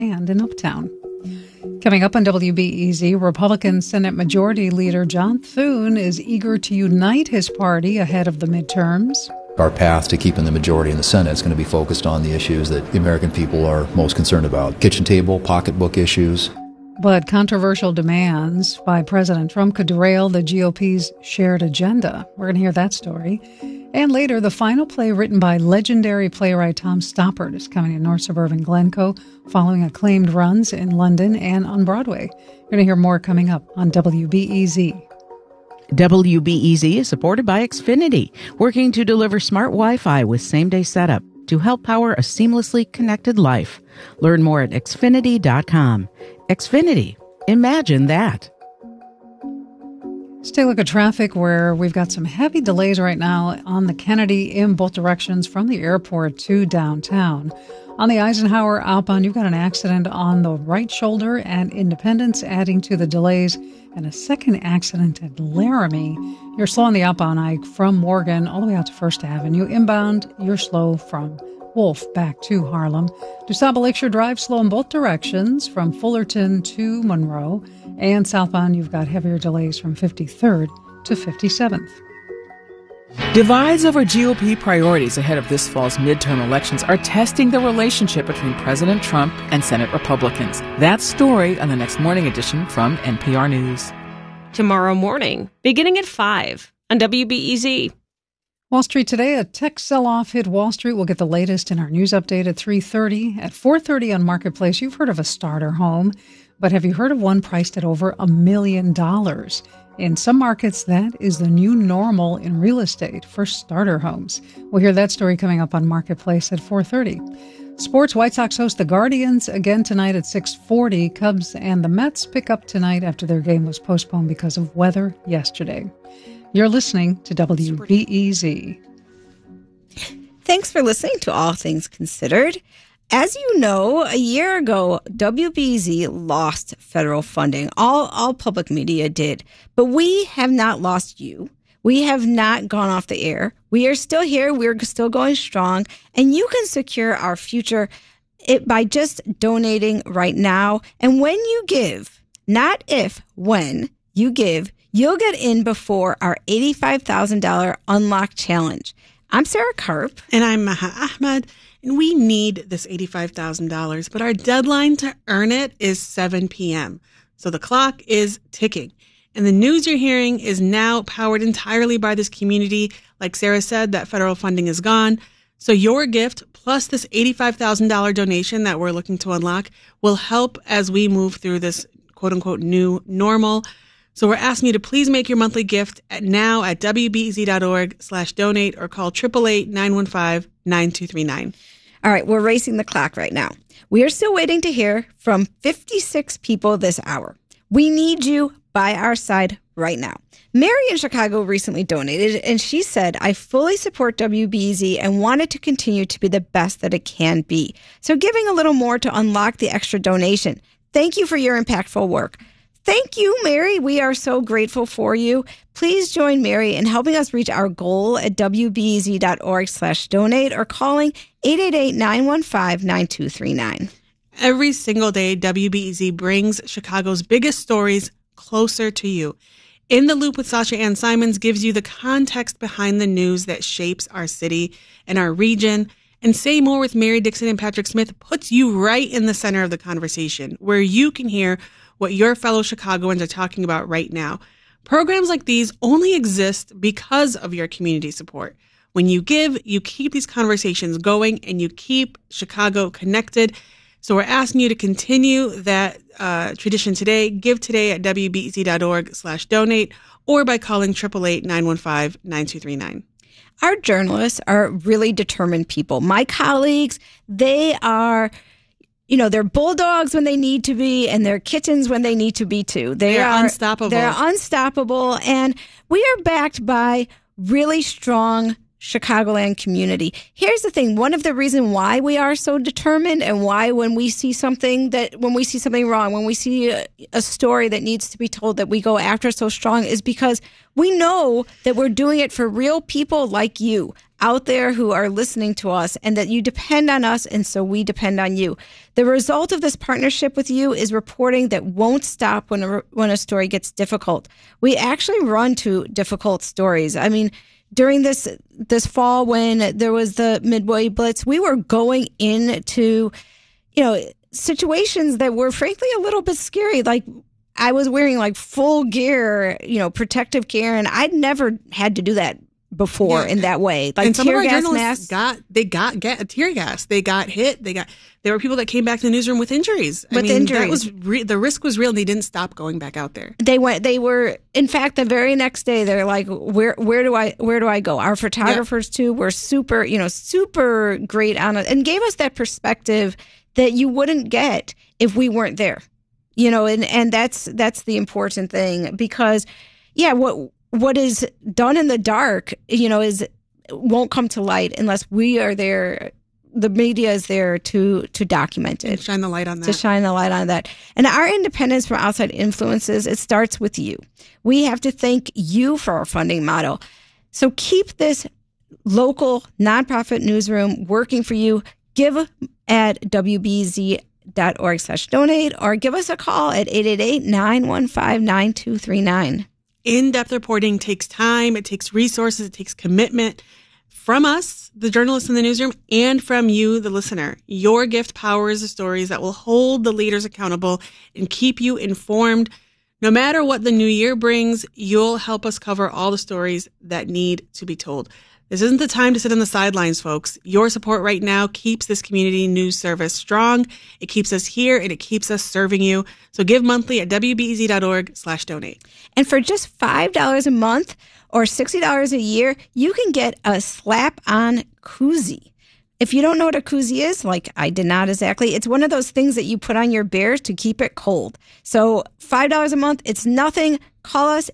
and in Uptown. Coming up on WBEZ, Republican Senate Majority Leader John Thune is eager to unite his party ahead of the midterms. Our path to keeping the majority in the Senate is going to be focused on the issues that the American people are most concerned about. Kitchen table, pocketbook issues. But controversial demands by President Trump could derail the GOP's shared agenda. We're going to hear that story. And later, the final play written by legendary playwright Tom Stoppard is coming to North Suburban Glencoe following acclaimed runs in London and on Broadway. You're going to hear more coming up on WBEZ. WBEZ is supported by Xfinity, working to deliver smart Wi-Fi with same-day setup to help power a seamlessly connected life. Learn more at Xfinity.com. Xfinity. Imagine that. Let's take a look at traffic where we've got some heavy delays right now on the Kennedy in both directions from the airport to downtown. On the Eisenhower outbound, you've got an accident on the right shoulder at Independence, adding to the delays, and a second accident at Laramie. You're slow on the outbound, Ike, from Morgan all the way out to First Avenue. Inbound, you're slow from Wolf back to Harlem. DuSable Lakeshore Drive, slow in both directions from Fullerton to Monroe. And southbound, you've got heavier delays from 53rd to 57th. Divides over GOP priorities ahead of this fall's midterm elections are testing the relationship between President Trump and Senate Republicans. That story on the next morning edition from NPR News. Tomorrow morning, beginning at 5 on WBEZ. Wall Street today, a tech sell-off hit Wall Street. We'll get the latest in our news update at 3:30. At 4:30 on Marketplace, you've heard of a starter home, but have you heard of one priced at over $1 million? In some markets, that is the new normal in real estate for starter homes. We'll hear that story coming up on Marketplace at 4:30. Sports, White Sox host the Guardians again tonight at 6:40. Cubs and the Mets pick up tonight after their game was postponed because of weather yesterday. You're listening to WBEZ. Thanks for listening to All Things Considered. As you know, a year ago, WBEZ lost federal funding. All public media did. But we have not lost you. We have not gone off the air. We are still here. We're still going strong. And you can secure our future by just donating right now. And when you give, not if, when you give, you'll get in before our $85,000 Unlock Challenge. I'm Sarah Karp. And I'm Maha Ahmed. And we need this $85,000, but our deadline to earn it is 7 p.m. So the clock is ticking. And the news you're hearing is now powered entirely by this community. Like Sarah said, that federal funding is gone. So your gift plus this $85,000 donation that we're looking to unlock will help as we move through this quote unquote new normal. So we're asking you to please make your monthly gift now at WBEZ.org/donate or call 888-915-9239. All right, we're racing the clock right now. We are still waiting to hear from 56 people this hour. We need you by our side right now. Mary in Chicago recently donated, and she said, I fully support WBEZ and want it to continue to be the best that it can be. So giving a little more to unlock the extra donation. Thank you for your impactful work. Thank you, Mary. We are so grateful for you. Please join Mary in helping us reach our goal at WBEZ.org/donate or calling 888-915-9239. Every single day, WBEZ brings Chicago's biggest stories closer to you. In the Loop with Sasha Ann Simons gives you the context behind the news that shapes our city and our region. And Say More with Mary Dixon and Patrick Smith puts you right in the center of the conversation, where you can hear what your fellow Chicagoans are talking about right now. Programs like these only exist because of your community support. When you give, you keep these conversations going and you keep Chicago connected. So we're asking you to continue that tradition today. Give today at WBEZ.org/donate or by calling 888-915-9239. Our journalists are really determined people. My colleagues, they are, they're bulldogs when they need to be, and they're kittens when they need to be too. They're unstoppable. They're unstoppable, and we are backed by really strong Chicagoland community. Here's the thing. One of the reasons why we are so determined and why when we see something wrong, when we see a story that needs to be told, that we go after so strong is because we know that we're doing it for real people like you. out there who are listening to us and that you depend on us, and so we depend on you. The result of this partnership with you is reporting that won't stop when a story gets difficult. We actually run to difficult stories. I mean, during this fall when there was the Midway Blitz, we were going into, situations that were frankly a little bit scary. Like, I was wearing like full gear, protective gear, and I'd never had to do that before in that way. Like, and some tear of our gas journalists masks. got tear gas. They got hit. There were people that came back to the newsroom with injuries. Injuries. That was the risk was real. And they didn't stop going back out there. They were, in fact, the very next day, they're like, where do I go? Our photographers too were super great on it and gave us that perspective that you wouldn't get if we weren't there. And that's the important thing, because what is done in the dark, won't come to light unless we are there. The media is there to document it. To shine the light on that. To shine the light on that. And our independence from outside influences, it starts with you. We have to thank you for our funding model. So keep this local nonprofit newsroom working for you. Give at WBEZ.org/donate or give us a call at 888-915-9239. In-depth reporting takes time, it takes resources, it takes commitment from us, the journalists in the newsroom, and from you, the listener. Your gift powers the stories that will hold the leaders accountable and keep you informed. No matter what the new year brings, you'll help us cover all the stories that need to be told. This isn't the time to sit on the sidelines, folks. Your support right now keeps this community news service strong. It keeps us here and it keeps us serving you. So give monthly at WBEZ.org/donate. And for just $5 a month or $60 a year, you can get a slap-on koozie. If you don't know what a koozie is, like I did not exactly, it's one of those things that you put on your bears to keep it cold. So $5 a month, it's nothing. Call us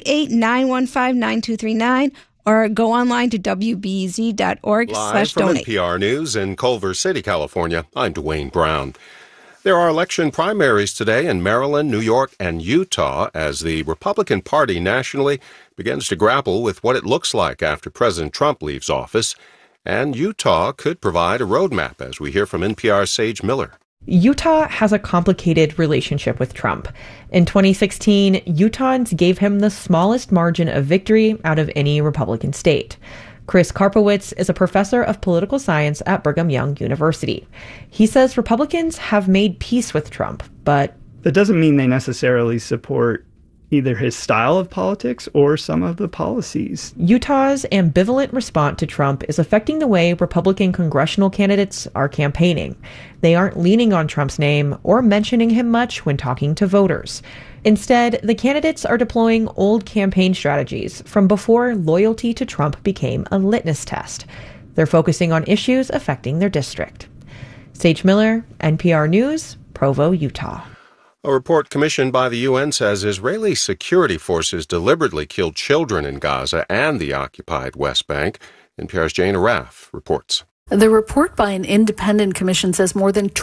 888-915-9239. or go online to WBEZ.org/donate. Live from NPR News in Culver City, California, I'm Dwayne Brown. There are election primaries today in Maryland, New York, and Utah as the Republican Party nationally begins to grapple with what it looks like after President Trump leaves office. And Utah could provide a roadmap, as we hear from NPR's Sage Miller. Utah has a complicated relationship with Trump. In 2016, Utahns gave him the smallest margin of victory out of any Republican state. Chris Karpowitz is a professor of political science at Brigham Young University. He says Republicans have made peace with Trump, but that doesn't mean they necessarily support either his style of politics or some of the policies. Utah's ambivalent response to Trump is affecting the way Republican congressional candidates are campaigning. They aren't leaning on Trump's name or mentioning him much when talking to voters. Instead, the candidates are deploying old campaign strategies from before loyalty to Trump became a litmus test. They're focusing on issues affecting their district. Sage Miller, NPR News, Provo, Utah. A report commissioned by the UN says Israeli security forces deliberately killed children in Gaza and the occupied West Bank. NPR's Jane Araf reports. The report by an independent commission says more than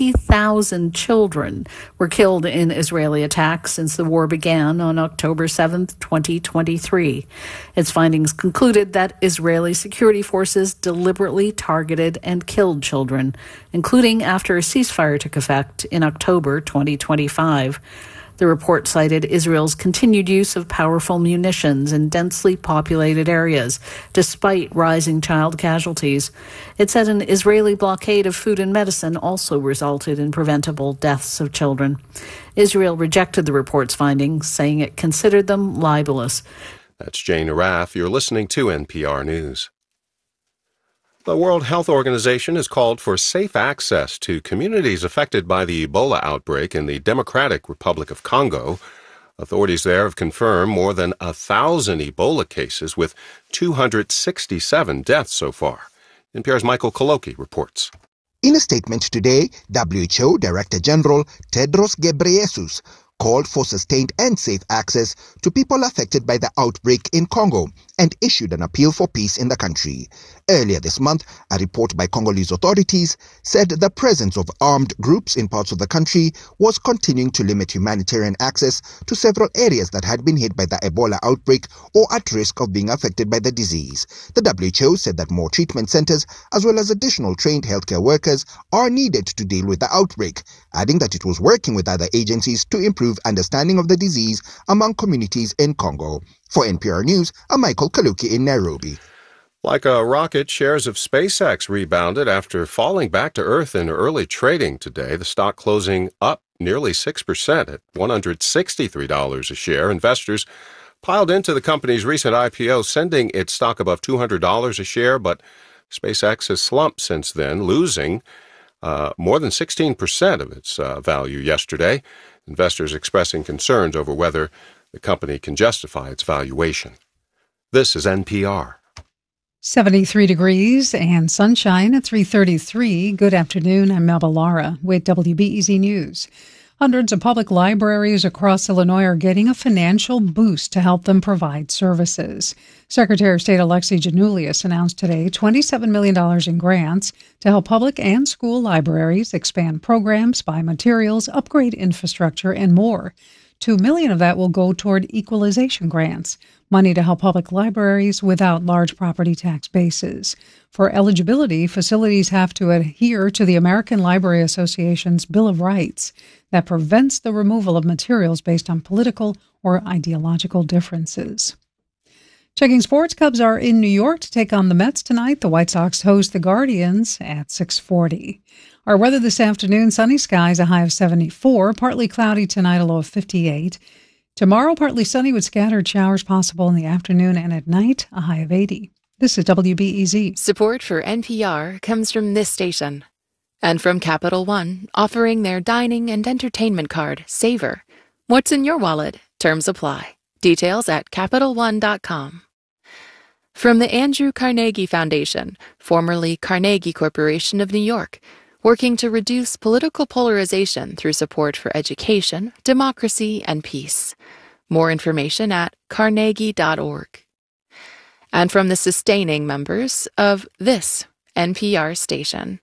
20,000 children were killed in Israeli attacks since the war began on October 7th, 2023. Its findings concluded that Israeli security forces deliberately targeted and killed children, including after a ceasefire took effect in October 2025. The report cited Israel's continued use of powerful munitions in densely populated areas, despite rising child casualties. It said an Israeli blockade of food and medicine also resulted in preventable deaths of children. Israel rejected the report's findings, saying it considered them libelous. That's Jane Araf. You're listening to NPR News. The World Health Organization has called for safe access to communities affected by the Ebola outbreak in the Democratic Republic of Congo. Authorities there have confirmed more than 1,000 Ebola cases with 267 deaths so far. NPR's Michael Koloki reports. In a statement today, WHO Director General Tedros Ghebreyesus called for sustained and safe access to people affected by the outbreak in Congo and issued an appeal for peace in the country. Earlier this month, a report by Congolese authorities said the presence of armed groups in parts of the country was continuing to limit humanitarian access to several areas that had been hit by the Ebola outbreak or at risk of being affected by the disease. The WHO said that more treatment centers as well as additional trained healthcare workers are needed to deal with the outbreak, adding that it was working with other agencies to improve understanding of the disease among communities in Congo. For NPR News, I'm Michael Kaluki in Nairobi. Like a rocket, shares of SpaceX rebounded after falling back to Earth in early trading today. The stock closing up nearly 6% at $163 a share. Investors piled into the company's recent IPO, sending its stock above $200 a share, but SpaceX has slumped since then, losing more than 16% of its value yesterday. Investors expressing concerns over whether the company can justify its valuation. This is NPR. 73 degrees and sunshine at 3:33. Good afternoon. I'm Melba Lara with WBEZ News. Hundreds of public libraries across Illinois are getting a financial boost to help them provide services. Secretary of State Alexi Giannoulias announced today $27 million in grants to help public and school libraries expand programs, buy materials, upgrade infrastructure, and more. $2 million of that will go toward equalization grants, money to help public libraries without large property tax bases. For eligibility, facilities have to adhere to the American Library Association's Bill of Rights that prevents the removal of materials based on political or ideological differences. Checking sports, Cubs are in New York to take on the Mets tonight. The White Sox host the Guardians at 6:40. Our weather this afternoon, sunny skies, a high of 74. Partly cloudy tonight, a low of 58. Tomorrow, partly sunny with scattered showers possible in the afternoon and at night, a high of 80. This is WBEZ. Support for NPR comes from this station and from Capital One, offering their dining and entertainment card, Savor. What's in your wallet? Terms apply. Details at CapitalOne.com. From the Andrew Carnegie Foundation, formerly Carnegie Corporation of New York, working to reduce political polarization through support for education, democracy, and peace. More information at carnegie.org. And from the sustaining members of this NPR station.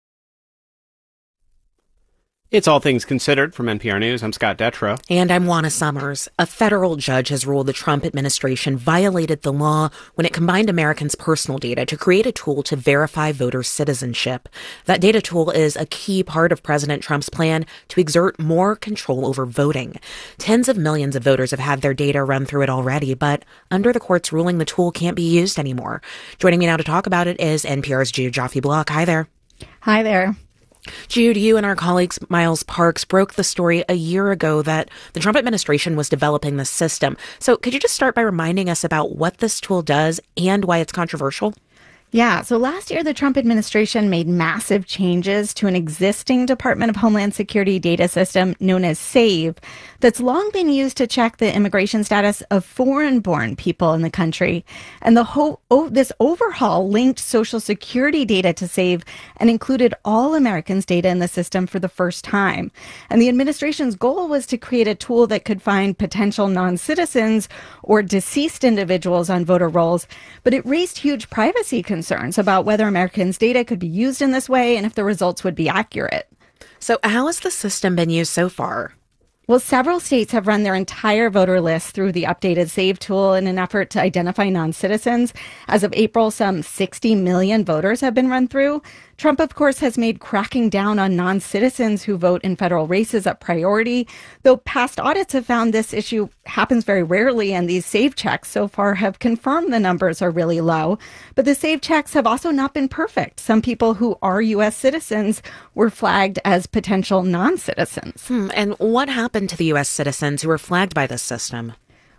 It's All Things Considered from NPR News. I'm Scott Detrow. And I'm Juana Summers. A federal judge has ruled the Trump administration violated the law when it combined Americans' personal data to create a tool to verify voter citizenship. That data tool is a key part of President Trump's plan to exert more control over voting. Tens of millions of voters have had their data run through it already, but under the court's ruling, the tool can't be used anymore. Joining me now to talk about it is NPR's Jude Joffe-Block. Hi there. Hi there. Jude, you and our colleagues Miles Parks broke the story a year ago that the Trump administration was developing the system. So could you just start by reminding us about what this tool does and why it's controversial? Yeah, so last year, the Trump administration made massive changes to an existing Department of Homeland Security data system known as SAVE that's long been used to check the immigration status of foreign-born people in the country. And this overhaul linked Social Security data to SAVE and included all Americans' data in the system for the first time. And the administration's goal was to create a tool that could find potential non-citizens or deceased individuals on voter rolls, but it raised huge privacy concerns about whether Americans' data could be used in this way and if the results would be accurate. So how has the system been used so far? Well, several states have run their entire voter list through the updated SAVE tool in an effort to identify non-citizens. As of April, some 60 million voters have been run through. Trump, of course, has made cracking down on non-citizens who vote in federal races a priority, though past audits have found this issue happens very rarely, and these SAVE checks so far have confirmed the numbers are really low. But the SAVE checks have also not been perfect. Some people who are U.S. citizens were flagged as potential non-citizens. And what happened to the U.S. citizens who were flagged by this system?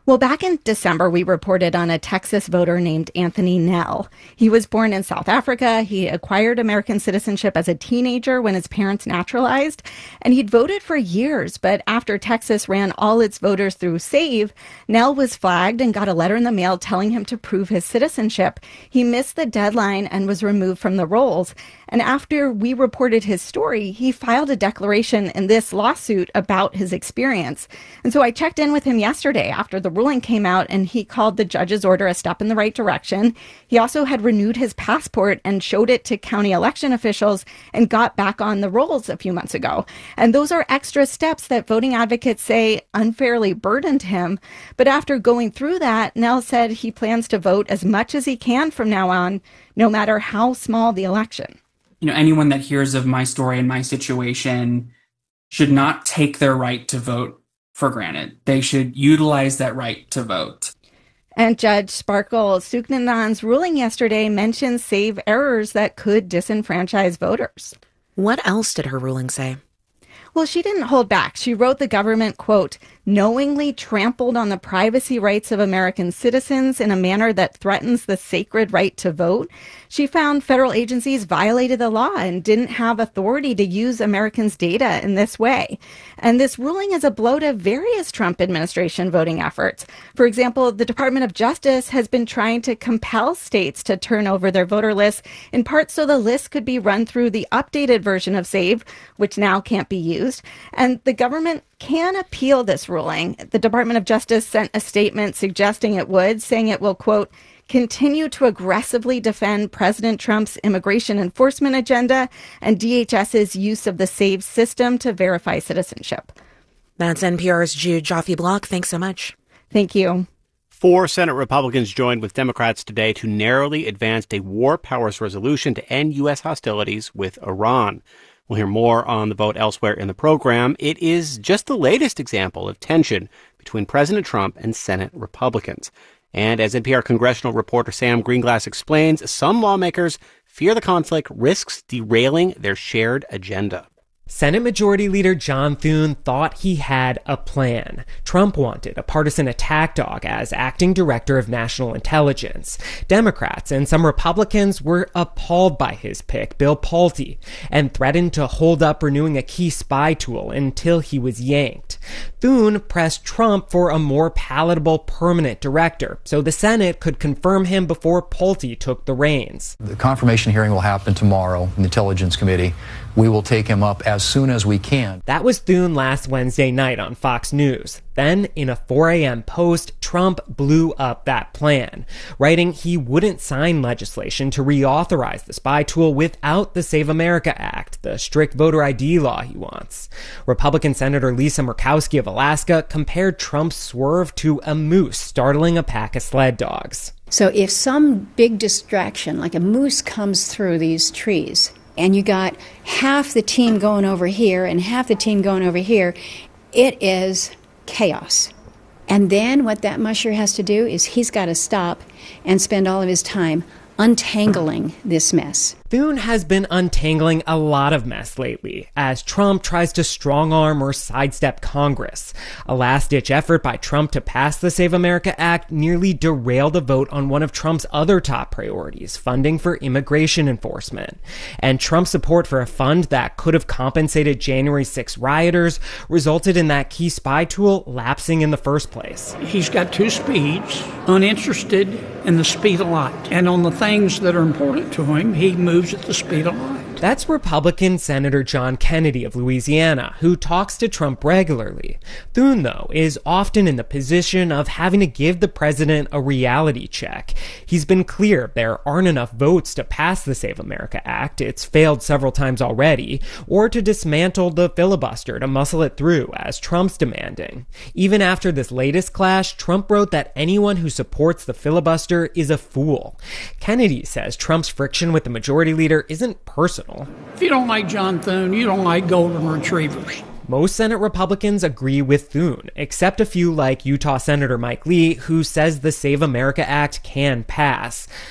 Well, back in December, we reported on a Texas voter named Anthony Nell. He was born in South Africa. He acquired American citizenship as a teenager when his parents naturalized, and he'd voted for years. But after Texas ran all its voters through SAVE, Nell was flagged and got a letter in the mail telling him to prove his citizenship. He missed the deadline and was removed from the rolls. And after we reported his story, he filed a declaration in this lawsuit about his experience. And so I checked in with him yesterday after the ruling came out, and he called the judge's order a step in the right direction. He also had renewed his passport and showed it to county election officials and got back on the rolls a few months ago. And those are extra steps that voting advocates say unfairly burdened him. But after going through that, Nell said he plans to vote as much as he can from now on, no matter how small the election. Anyone that hears of my story and my situation should not take their right to vote for granted. They should utilize that right to vote. And Judge Sparkle Suknanand's ruling yesterday mentions SAVE errors that could disenfranchise voters. What else did her ruling say? Well, she didn't hold back. She wrote the government, quote, knowingly trampled on the privacy rights of American citizens in a manner that threatens the sacred right to vote. She found federal agencies violated the law and didn't have authority to use Americans' data in this way. And this ruling is a blow to various Trump administration voting efforts. For example, the Department of Justice has been trying to compel states to turn over their voter lists, in part so the list could be run through the updated version of SAVE, which now can't be used. And the government can appeal this ruling. The Department of Justice sent a statement suggesting it would, saying it will, quote, continue to aggressively defend President Trump's immigration enforcement agenda and DHS's use of the SAVE system to verify citizenship. That's NPR's Jude Joffe-Block. Thanks so much. Thank you. 4 Senate Republicans joined with Democrats today to narrowly advance a war powers resolution to end U.S. hostilities with Iran. We'll hear more on the vote elsewhere in the program. It is just the latest example of tension between President Trump and Senate Republicans. And as NPR congressional reporter Sam Greenglass explains, some lawmakers fear the conflict risks derailing their shared agenda. Senate Majority Leader John Thune thought he had a plan. Trump wanted a partisan attack dog as acting director of national intelligence. Democrats and some Republicans were appalled by his pick, Bill Pulte, and threatened to hold up renewing a key spy tool until he was yanked. Thune pressed Trump for a more palatable permanent director, so the Senate could confirm him before Pulte took the reins. The confirmation hearing will happen tomorrow in the Intelligence Committee. We will take him up as soon as we can. That was Thune last Wednesday night on Fox News. Then, in a 4 a.m. post, Trump blew up that plan, writing he wouldn't sign legislation to reauthorize the spy tool without the Save America Act, the strict voter ID law he wants. Republican Senator Lisa Murkowski of Alaska compared Trump's swerve to a moose startling a pack of sled dogs. So if some big distraction, like a moose, comes through these trees, and you got half the team going over here and half the team going over here, it is chaos. And then what that musher has to do is he's got to stop and spend all of his time untangling this mess. Thune has been untangling a lot of mess lately as Trump tries to strong-arm or sidestep Congress. A last-ditch effort by Trump to pass the Save America Act nearly derailed a vote on one of Trump's other top priorities, funding for immigration enforcement. And Trump's support for a fund that could have compensated January 6 rioters resulted in that key spy tool lapsing in the first place. He's got 2 speeds, uninterested in the speed of light. And on the things that are important to him, he moves at the speed of light. That's Republican Senator John Kennedy of Louisiana, who talks to Trump regularly. Thune, though, is often in the position of having to give the president a reality check. He's been clear there aren't enough votes to pass the Save America Act, it's failed several times already, or to dismantle the filibuster to muscle it through, as Trump's demanding. Even after this latest clash, Trump wrote that anyone who supports the filibuster is a fool. Kennedy says Trump's friction with the majority leader isn't personal. If you don't like John Thune, you don't like golden retrievers. Most Senate Republicans agree with Thune, except a few like Utah Senator Mike Lee, who says the Save America Act can pass.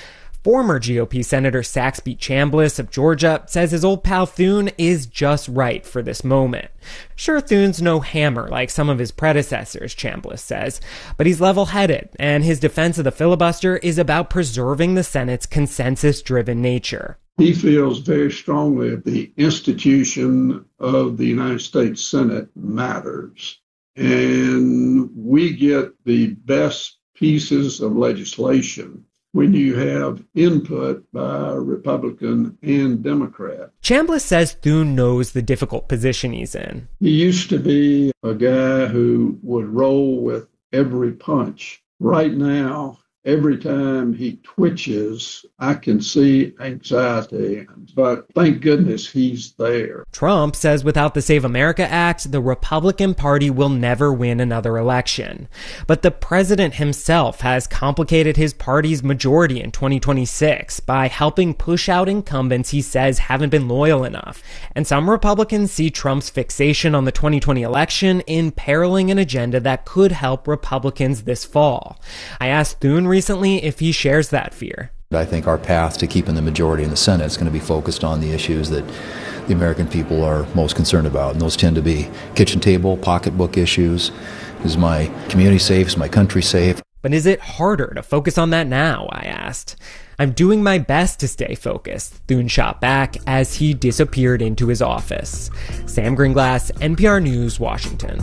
Former GOP Senator Saxby Chambliss of Georgia says his old pal Thune is just right for this moment. Sure, Thune's no hammer like some of his predecessors, Chambliss says, but he's level-headed, and his defense of the filibuster is about preserving the Senate's consensus-driven nature. He feels very strongly that the institution of the United States Senate matters, and we get the best pieces of legislation when you have input by Republican and Democrat. Chambliss says Thune knows the difficult position he's in. He used to be a guy who would roll with every punch. Right now, every time he twitches, I can see anxiety, but thank goodness he's there. Trump says without the Save America Act, the Republican Party will never win another election. But the president himself has complicated his party's majority in 2026 by helping push out incumbents he says haven't been loyal enough. And some Republicans see Trump's fixation on the 2020 election imperiling an agenda that could help Republicans this fall. I asked Thune recently if he shares that fear. I think our path to keeping the majority in the Senate is going to be focused on the issues that the American people are most concerned about, and those tend to be kitchen table, pocketbook issues. Is my community safe? Is my country safe? But is it harder to focus on that now, I asked. I'm doing my best to stay focused, Thune shot back as he disappeared into his office. Sam Greenglass, NPR News, Washington.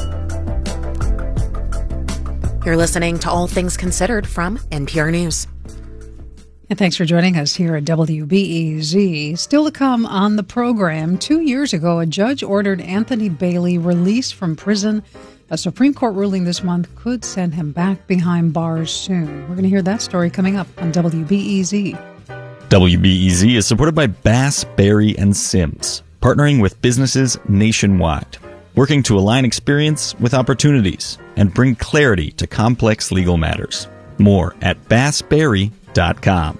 You're listening to All Things Considered from NPR News. And thanks for joining us here at WBEZ. Still to come on the program, 2 years ago, a judge ordered Anthony Bailey released from prison. A Supreme Court ruling this month could send him back behind bars soon. We're going to hear that story coming up on WBEZ. WBEZ is supported by Bass, Berry & Sims, partnering with businesses nationwide, working to align experience with opportunities and bring clarity to complex legal matters. More at bassberry.com.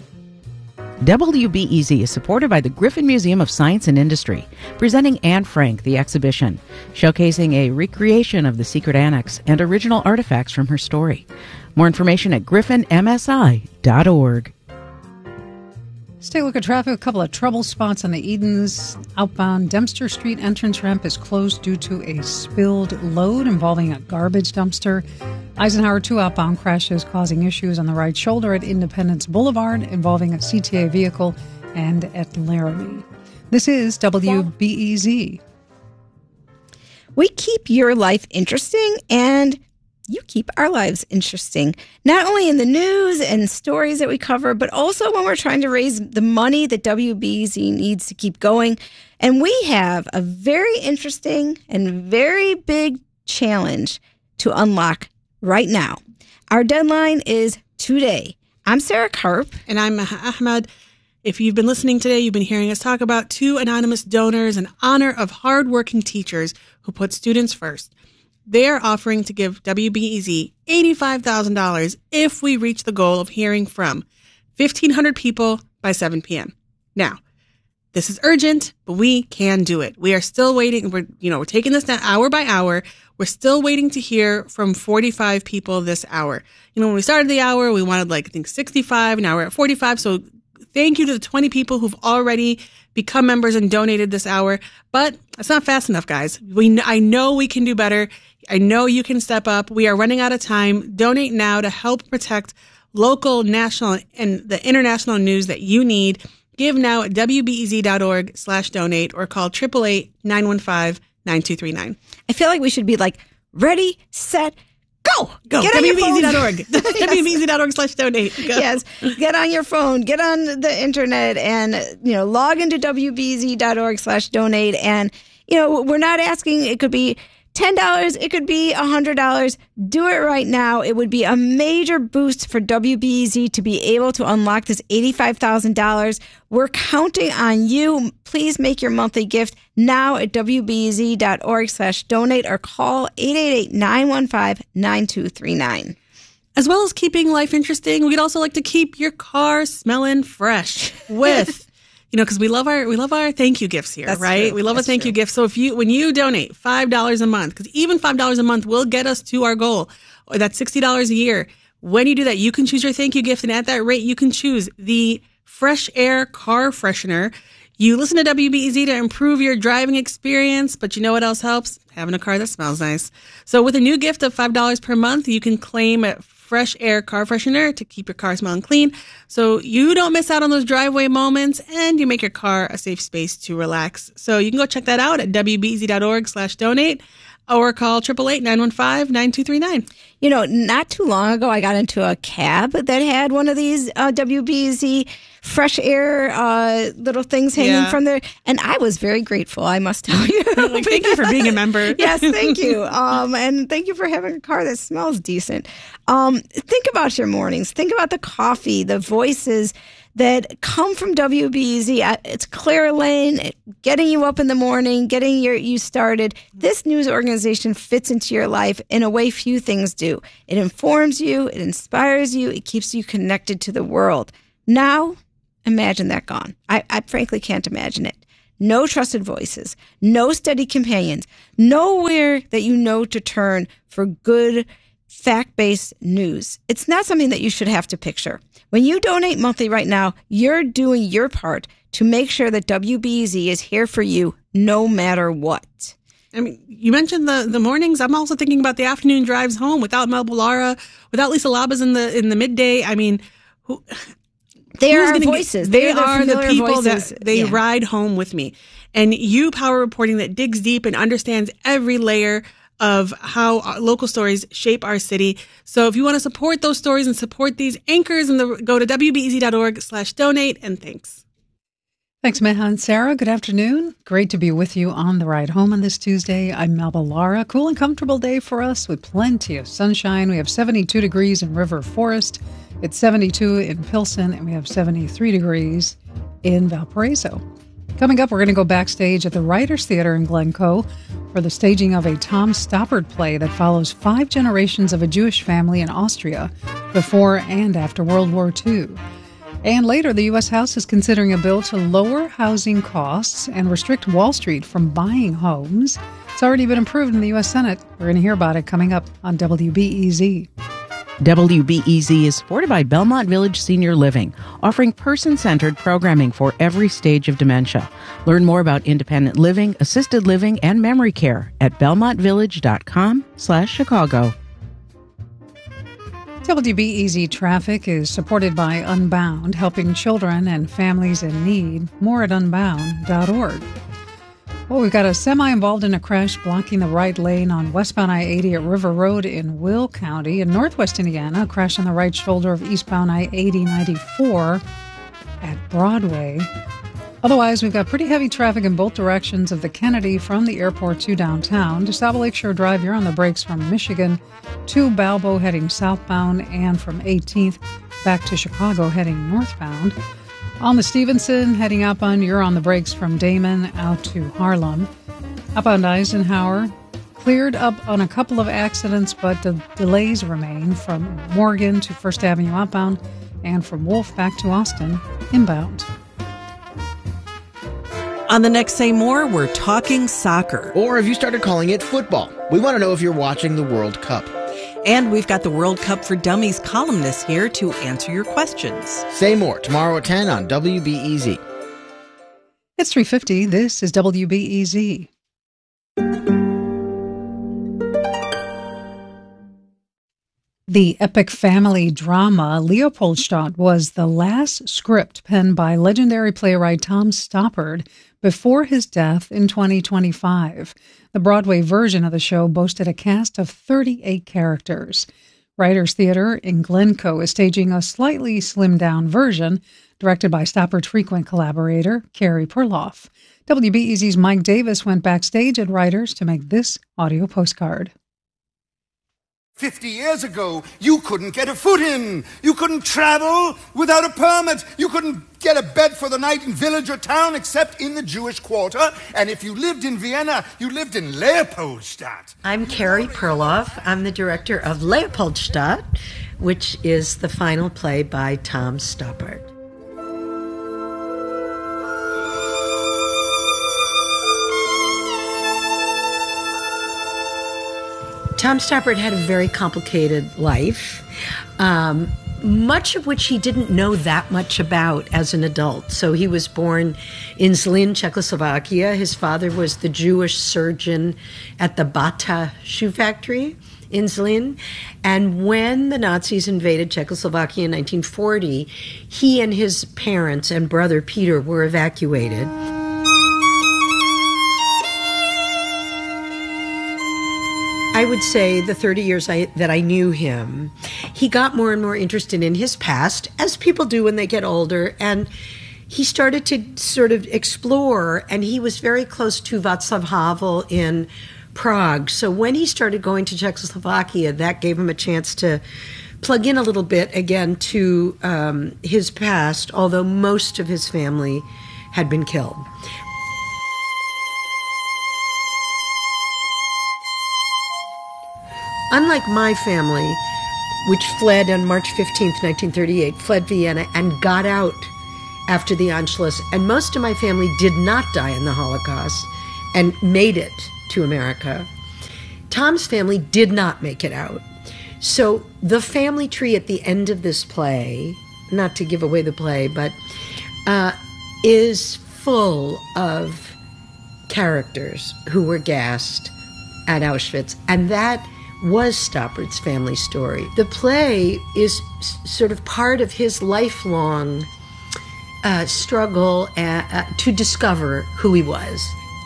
WBEZ is supported by the Griffin Museum of Science and Industry, presenting Anne Frank, the exhibition, showcasing a recreation of the secret annex and original artifacts from her story. More information at griffinmsi.org. Let's take a look at traffic. A couple of trouble spots on the Edens outbound Dempster Street entrance ramp is closed due to a spilled load involving a garbage dumpster. Eisenhower 2 outbound crashes causing issues on the right shoulder at Independence Boulevard involving a CTA vehicle and at Laramie. This is WBEZ. We keep your life interesting, and you keep our lives interesting, not only in the news and stories that we cover, but also when we're trying to raise the money that WBEZ needs to keep going. And we have a very interesting and very big challenge to unlock right now. Our deadline is today. I'm Sarah Karp. And I'm Maha Ahmed. If you've been listening today, you've been hearing us talk about 2 anonymous donors in honor of hardworking teachers who put students first. They are offering to give WBEZ $85,000 if we reach the goal of hearing from 1,500 people by 7 p.m. Now, this is urgent, but we can do it. We are still waiting. We're taking this down hour by hour. We're still waiting to hear from 45 people this hour. When we started the hour, we wanted 65. Now we're at 45. So thank you to the 20 people who've already become members and donated this hour. But it's not fast enough, guys. I know we can do better. I know you can step up. We are running out of time. Donate now to help protect local, national, and the international news that you need. Give now at WBEZ.org/donate or call 888-915-9239. I feel like we should be ready, set, go. Go. Get WBEZ.org. WBEZ.org/donate. Go. Yes. Get on your phone, get on the internet and, log into WBEZ.org/donate. And, we're not asking, it could be $10, it could be $100. Do it right now. It would be a major boost for WBEZ to be able to unlock this $85,000. We're counting on you. Please make your monthly gift now at WBEZ.org/donate or call 888-915-9239. As well as keeping life interesting, we'd also like to keep your car smelling fresh with because we love our thank you gifts here, that's right? True. We love a thank you gift. So when you donate $5 a month, because even $5 a month will get us to our goal, or that's $60 a year. When you do that, you can choose your thank you gift, and at that rate, you can choose the Fresh Air car freshener. You listen to WBEZ to improve your driving experience, but you know what else helps? Having a car that smells nice. So with a new gift of $5 per month, you can claim a Fresh Air car freshener to keep your car smelling clean, so you don't miss out on those driveway moments, and you make your car a safe space to relax. So you can go check that out at WBEZ.org/donate. Or call 888-915-9239. You know, not too long ago, I got into a cab that had one of these WBEZ Fresh Air little things hanging from there. And I was very grateful, I must tell you. Thank you for being a member. Yes, thank you. And thank you for having a car that smells decent. Think about your mornings. Think about the coffee, the voices that come from WBEZ. It's Claire Lane, getting you up in the morning, getting you started. This news organization fits into your life in a way few things do. It informs you, it inspires you, it keeps you connected to the world. Now, imagine that gone. I frankly can't imagine it. No trusted voices, no steady companions, nowhere that you know to turn for good, fact-based news. It's not something that you should have to picture. When you donate monthly right now, you're doing your part to make sure that WBEZ is here for you no matter what. I mean, you mentioned the mornings. I'm also thinking about the afternoon drives home without Mel Ballara, without Lisa Labas in the midday. I mean, they are our voices. They are the people voices. that they ride home with me. And you, Power Reporting, that digs deep and understands every layer of how our local stories shape our city. So if you want to support those stories and support these anchors, go to WBEZ.org/donate, and thanks. Thanks, Meha and Sarah. Good afternoon. Great to be with you on the ride home on this Tuesday. I'm Melba Lara. Cool and comfortable day for us with plenty of sunshine. We have 72 degrees in River Forest. It's 72 in Pilsen, and we have 73 degrees in Valparaiso. Coming up, we're going to go backstage at the Writers Theater in Glencoe for the staging of a Tom Stoppard play that follows 5 generations of a Jewish family in Austria before and after World War II. And later, the U.S. House is considering a bill to lower housing costs and restrict Wall Street from buying homes. It's already been approved in the U.S. Senate. We're going to hear about it coming up on WBEZ. WBEZ is supported by Belmont Village Senior Living, offering person-centered programming for every stage of dementia. Learn more about independent living, assisted living, and memory care at belmontvillage.com/Chicago. WBEZ Traffic is supported by Unbound, helping children and families in need. More at unbound.org. Well, we've got a semi involved in a crash blocking the right lane on westbound I-80 at River Road in Will County. In northwest Indiana, a crash on the right shoulder of eastbound I-80-94 at Broadway. Otherwise, we've got pretty heavy traffic in both directions of the Kennedy from the airport to downtown. DeSable Lakeshore Drive, you're on the brakes from Michigan to Balbo heading southbound, and from 18th back to Chicago heading northbound. On the Stevenson, heading outbound, you're on the brakes from Damon out to Harlem. Up on Eisenhower, cleared up on a couple of accidents, but the delays remain from Morgan to First Avenue outbound and from Wolf back to Austin inbound. On the next Say More, we're talking soccer. Or have you started calling it football? We want to know if you're watching the World Cup. And we've got the World Cup for Dummies columnist here to answer your questions. Say More, tomorrow at 10 on WBEZ. It's 3:50. This is WBEZ. The epic family drama Leopoldstadt was the last script penned by legendary playwright Tom Stoppard before his death in 2025. The Broadway version of the show boasted a cast of 38 characters. Writers Theater in Glencoe is staging a slightly slimmed-down version, directed by Stoppard's frequent collaborator, Carrie Perloff. WBEZ's Mike Davis went backstage at Writers to make this audio postcard. 50 years ago, you couldn't get a foot in. You couldn't travel without a permit. You couldn't get a bed for the night in village or town except in the Jewish quarter. And if you lived in Vienna, you lived in Leopoldstadt. I'm Carrie Perloff. I'm the director of Leopoldstadt, which is the final play by Tom Stoppard. Tom Stoppard had a very complicated life, much of which he didn't know that much about as an adult. So he was born in Zlín, Czechoslovakia. His father was the Jewish surgeon at the Bata shoe factory in Zlín. And when the Nazis invaded Czechoslovakia in 1940, he and his parents and brother Peter were evacuated. I would say the 30 years that I knew him, he got more and more interested in his past, as people do when they get older, and he started to sort of explore, and he was very close to Václav Havel in Prague. So when he started going to Czechoslovakia, that gave him a chance to plug in a little bit again to his past, although most of his family had been killed. Unlike my family, which fled on March 15th, 1938, fled Vienna and got out after the Anschluss, and most of my family did not die in the Holocaust and made it to America, Tom's family did not make it out. So the family tree at the end of this play, not to give away the play, but is full of characters who were gassed at Auschwitz, and that was Stoppard's family story. The play is sort of part of his lifelong struggle to discover who he was.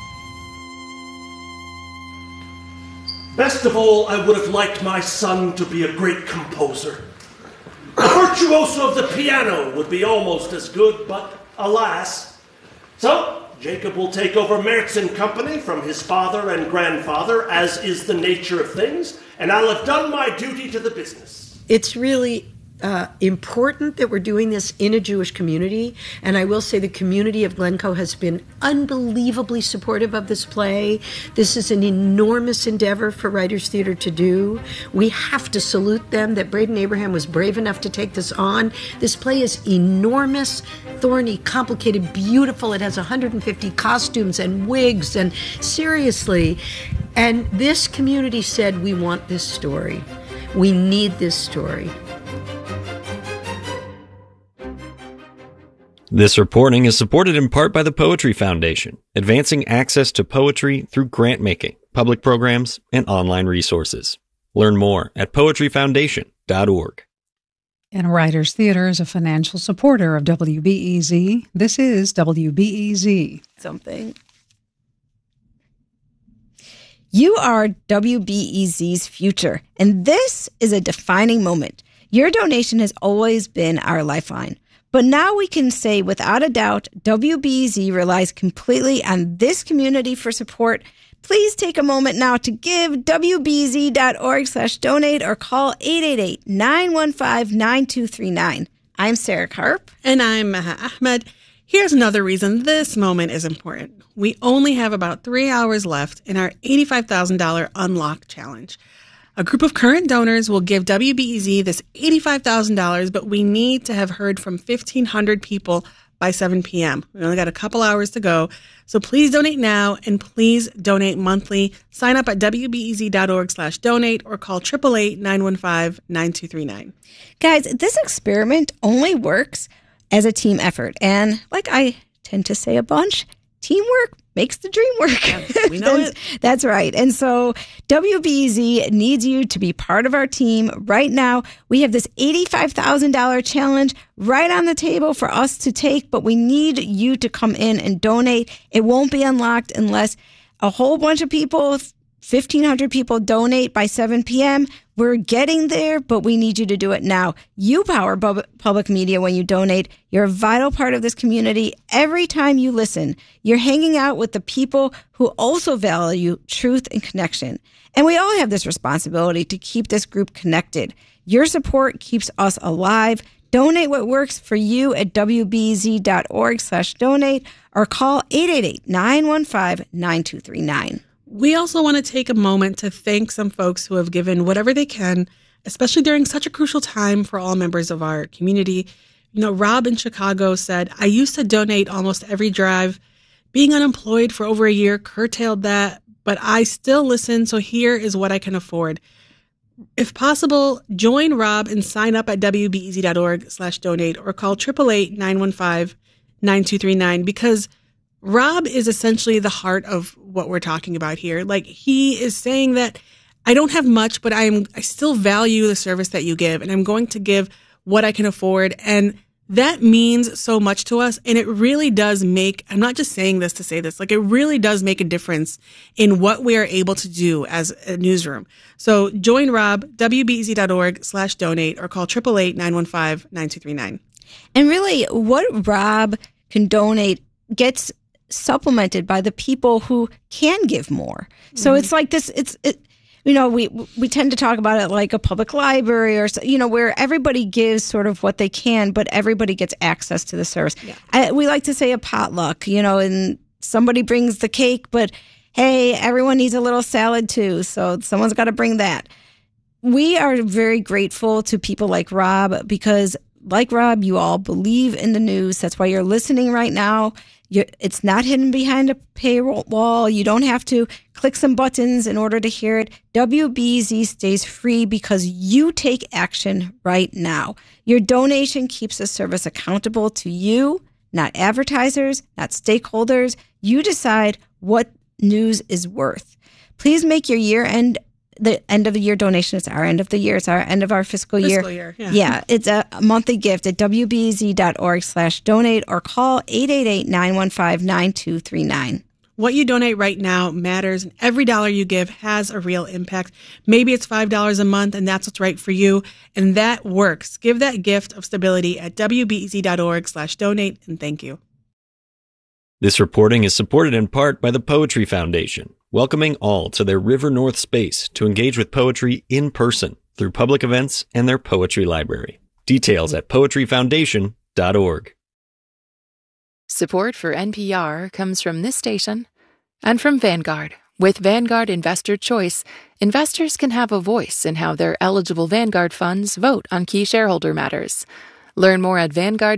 Best of all, I would have liked my son to be a great composer. A virtuoso of the piano would be almost as good, but alas. So, Jacob will take over Mertz & Company from his father and grandfather, as is the nature of things, and I'll have done my duty to the business. It's really important that we're doing this in a Jewish community, and I will say the community of Glencoe has been unbelievably supportive of this play. This is an enormous endeavor for Writers Theater to do. We have to salute them that Braden Abraham was brave enough to take this on. This play is enormous, thorny, complicated, beautiful. It has 150 costumes and wigs, and seriously. And this community said, we want this story. We need this story. This reporting is supported in part by the Poetry Foundation, advancing access to poetry through grant-making, public programs, and online resources. Learn more at poetryfoundation.org. And Writers Theater is a financial supporter of WBEZ. This is WBEZ. Something. You are WBEZ's future, and this is a defining moment. Your donation has always been our lifeline. But now we can say without a doubt, WBEZ relies completely on this community for support. Please take a moment now to give WBEZ.org/donate or call 888-915-9239. I'm Sarah Karp. And I'm Maha Ahmed. Here's another reason this moment is important. We only have about 3 hours left in our $85,000 Unlock Challenge. A group of current donors will give WBEZ this $85,000, but we need to have heard from 1,500 people by 7 p.m. We only got a couple hours to go. So please donate now, and please donate monthly. Sign up at WBEZ.org/donate or call 888-915-9239. Guys, this experiment only works as a team effort. And like I tend to say a bunch, teamwork makes the dream work. Yeah, we know it. That's right. And so WBEZ needs you to be part of our team right now. We have this $85,000 challenge right on the table for us to take, but we need you to come in and donate. It won't be unlocked unless a whole bunch of people, 1,500 people, donate by 7 p.m. We're getting there, but we need you to do it now. You power public media when you donate. You're a vital part of this community. Every time you listen, you're hanging out with the people who also value truth and connection. And we all have this responsibility to keep this group connected. Your support keeps us alive. Donate what works for you at WBEZ.org/donate or call 888-915-9239. We also want to take a moment to thank some folks who have given whatever they can, especially during such a crucial time for all members of our community. You know, Rob in Chicago said, I used to donate almost every drive. Being unemployed for over a year curtailed that, but I still listen, so here is what I can afford. If possible, join Rob and sign up at wbez.org/donate or call 888-915-9239 because Rob is essentially the heart of what we're talking about here. Like, he is saying that I don't have much, but I still value the service that you give, and I'm going to give what I can afford. And that means so much to us. And it really does make, I'm not just saying this to say this, like, it really does make a difference in what we are able to do as a newsroom. So join Rob, wbez.org/donate or call 888-915-9239. And really, what Rob can donate gets supplemented by the people who can give more. So it's like this, we tend to talk about it like a public library or, where everybody gives sort of what they can, but everybody gets access to the service. Yeah. We like to say a potluck, and somebody brings the cake, but hey, everyone needs a little salad too. So someone's got to bring that. We are very grateful to people like Rob because, like Rob, you all believe in the news. That's why you're listening right now. It's not hidden behind a paywall. You don't have to click some buttons in order to hear it. WBEZ stays free because you take action right now. Your donation keeps the service accountable to you, not advertisers, not stakeholders. You decide what news is worth. Please make your year-end, the end of the year donation. It's our end of the year. It's our end of our fiscal year. Yeah, it's a monthly gift at wbez.org/donate or call 888-915-9239. What you donate right now matters, and every dollar you give has a real impact. Maybe it's $5 a month, and that's what's right for you, and that works. Give that gift of stability at wbez.org/donate, and thank you. This reporting is supported in part by the Poetry Foundation, welcoming all to their River North space to engage with poetry in person through public events and their poetry library. Details at poetryfoundation.org. Support for NPR comes from this station and from Vanguard. With Vanguard Investor Choice, investors can have a voice in how their eligible Vanguard funds vote on key shareholder matters. Learn more at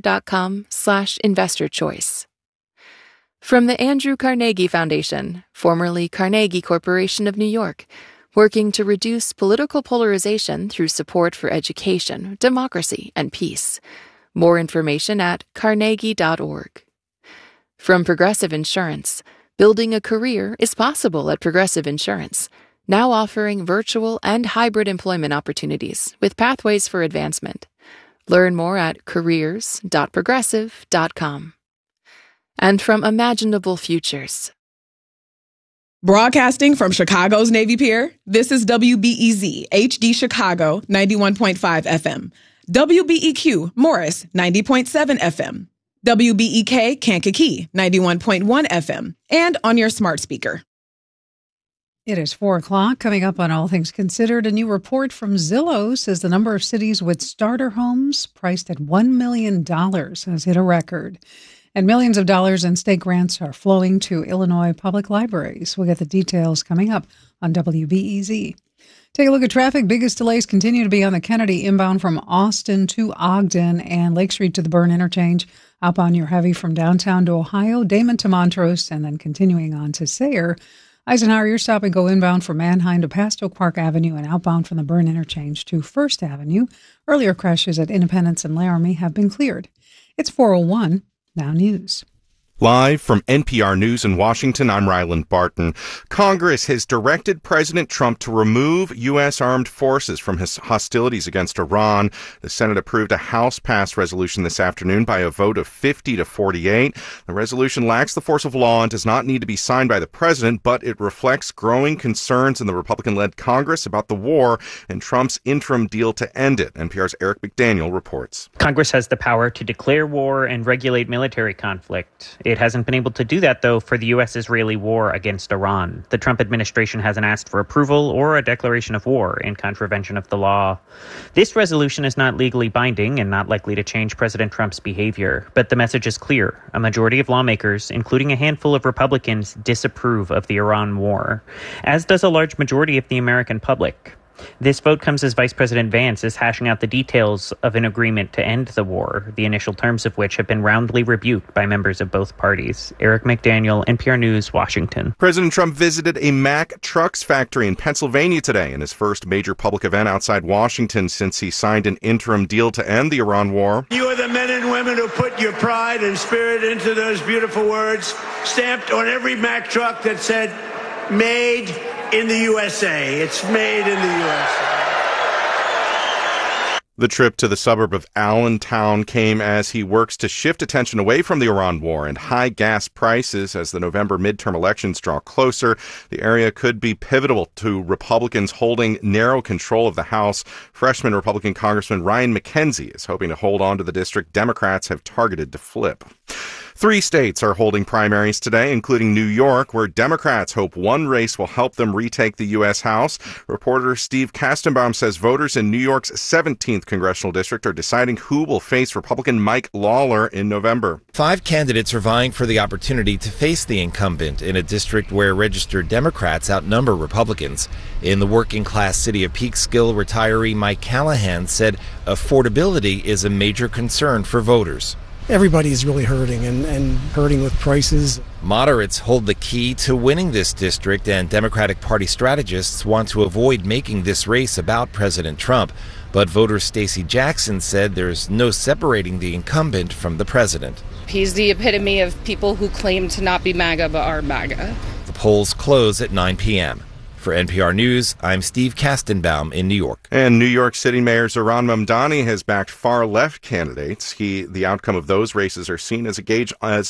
vanguard.com/investorchoice. From the Andrew Carnegie Foundation, formerly Carnegie Corporation of New York, working to reduce political polarization through support for education, democracy, and peace. More information at carnegie.org. From Progressive Insurance, building a career is possible at Progressive Insurance, now offering virtual and hybrid employment opportunities with pathways for advancement. Learn more at careers.progressive.com. And from Imaginable Futures. Broadcasting from Chicago's Navy Pier, this is WBEZ HD Chicago 91.5 FM. WBEQ Morris 90.7 FM. WBEK Kankakee 91.1 FM. And on your smart speaker. It is 4 o'clock. Coming up on All Things Considered, a new report from Zillow says the number of cities with starter homes priced at $1 million has hit a record. And millions of dollars in state grants are flowing to Illinois public libraries. We'll get the details coming up on WBEZ. Take a look at traffic. Biggest delays continue to be on the Kennedy inbound from Austin to Ogden and Lake Street to the Byrne interchange. Outbound, you're heavy from downtown to Ohio, Damon to Montrose, and then continuing on to Sayre. Eisenhower, you're stop and go inbound from Manheim to past Oak Park Avenue and outbound from the Byrne interchange to First Avenue. Earlier crashes at Independence and Laramie have been cleared. It's 4:01. Now News. Live from NPR News in Washington, I'm Ryland Barton. Congress has directed President Trump to remove U.S. armed forces from his hostilities against Iran. The Senate approved a House-passed resolution this afternoon by a vote of 50 to 48. The resolution lacks the force of law and does not need to be signed by the president, but it reflects growing concerns in the Republican-led Congress about the war and Trump's interim deal to end it. NPR's Eric McDaniel reports. Congress has the power to declare war and regulate military conflict. It hasn't been able to do that, though, for the U.S.-Israeli war against Iran. The Trump administration hasn't asked for approval or a declaration of war in contravention of the law. This resolution is not legally binding and not likely to change President Trump's behavior, but the message is clear. A majority of lawmakers, including a handful of Republicans, disapprove of the Iran war, as does a large majority of the American public. This vote comes as Vice President Vance is hashing out the details of an agreement to end the war, the initial terms of which have been roundly rebuked by members of both parties. Eric McDaniel, NPR News, Washington. President Trump visited a Mack Trucks factory in Pennsylvania today in his first major public event outside Washington since he signed an interim deal to end the Iran war. You are the men and women who put your pride and spirit into those beautiful words stamped on every Mack truck that said, "Made in the USA." It's made in the USA. The trip to the suburb of Allentown came as he works to shift attention away from the Iran war and high gas prices as the November midterm elections draw closer. The area could be pivotal to Republicans holding narrow control of the House. Freshman Republican Congressman Ryan McKenzie is hoping to hold on to the district Democrats have targeted to flip. 3 states are holding primaries today, including New York, where Democrats hope one race will help them retake the U.S. House. Reporter Steve Kastenbaum says voters in New York's 17th congressional district are deciding who will face Republican Mike Lawler in November. 5 candidates are vying for the opportunity to face the incumbent in a district where registered Democrats outnumber Republicans. In the working-class city of Peekskill, retiree Mike Callahan said affordability is a major concern for voters. Everybody is really hurting and hurting with prices. Moderates hold the key to winning this district, and Democratic Party strategists want to avoid making this race about President Trump. But voter Stacey Jackson said there's no separating the incumbent from the president. He's the epitome of people who claim to not be MAGA but are MAGA. The polls close at 9 p.m. For NPR News, I'm Steve Kastenbaum in New York. And New York City Mayor Zohran Mamdani has backed far-left candidates. The outcome of those races are seen as a gauge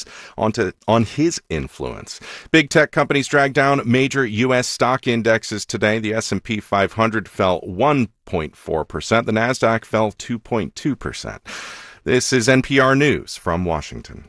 on his influence. Big tech companies dragged down major U.S. stock indexes today. The S&P 500 fell 1.4%. The Nasdaq fell 2.2%. This is NPR News from Washington.